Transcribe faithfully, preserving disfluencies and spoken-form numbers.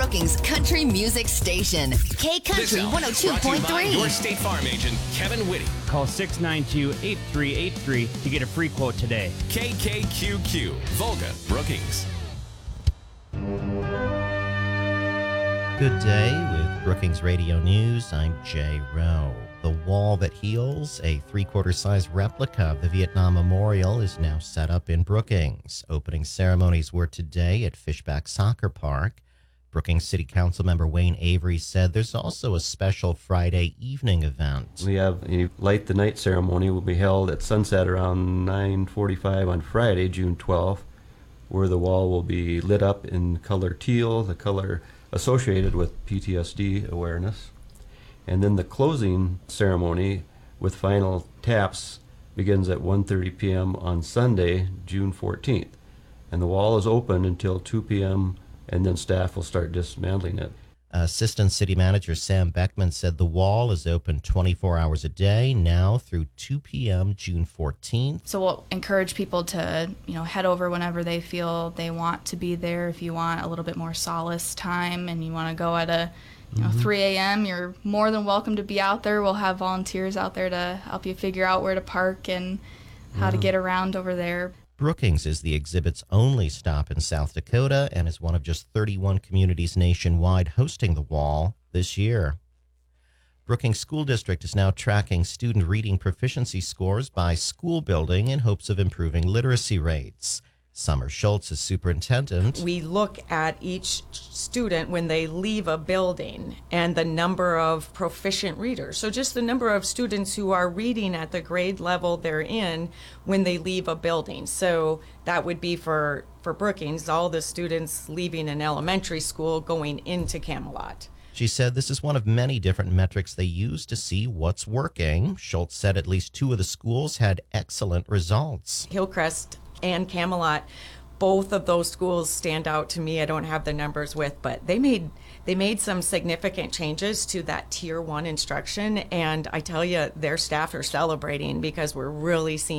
Brookings Country Music Station. K Country one oh two point three. Your State Farm agent, Kevin Whitty. Call six nine two, eight three eight three to get a free quote today. K K Q Q, Volga, Brookings. Good day with Brookings Radio News. I'm Jay Rowe. The Wall That Heals, a three-quarter size replica of the Vietnam Memorial, is now set up in Brookings. Opening ceremonies were today at Fishback Soccer Park. Brookings City Council member Wayne Avery said there's also a special Friday evening event. We have a Light the Night ceremony will be held at sunset around nine forty-five on Friday, June twelfth, where the wall will be lit up in color teal, the color associated with P T S D awareness. And then the closing ceremony with final taps begins at one thirty p.m. on Sunday, June fourteenth. And the wall is open until two p.m. and then staff will start dismantling it. Assistant City Manager Sam Beckman said the wall is open twenty-four hours a day now through two p.m. June fourteenth. So we'll encourage people to, you know, head over whenever they feel they want to be there. If you want a little bit more solace time and you want to go at a, you know, mm-hmm. three a.m., you're more than welcome to be out there. We'll have volunteers out there to help you figure out where to park and how yeah. to get around over there. Brookings is the exhibit's only stop in South Dakota and is one of just thirty-one communities nationwide hosting the wall this year. Brookings School District is now tracking student reading proficiency scores by school building in hopes of improving literacy rates. Summer Schultz is superintendent. We look at each student when they leave a building and the number of proficient readers. So just the number of students who are reading at the grade level they're in when they leave a building. So that would be for, for Brookings, all the students leaving an elementary school going into Camelot. She said this is one of many different metrics they use to see what's working. Schultz said at least two of the schools had excellent results. Hillcrest and Camelot, both of those schools stand out to me. I don't have the numbers with, but they made they made some significant changes to that tier one instruction, and I tell you, their staff are celebrating because we're really seeing